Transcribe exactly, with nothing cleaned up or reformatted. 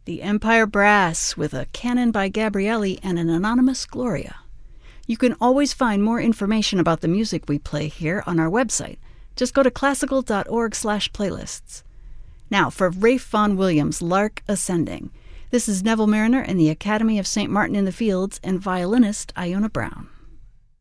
the Empire Brass with a canon by Gabrielli and an anonymous Gloria. You can always find more information about the music we play here on our website. Just go to classical.org slash playlists. Now for Ralph Vaughan Williams' Lark Ascending. This is Neville Mariner and the Academy of Saint Martin in the Fields and violinist Iona Brown.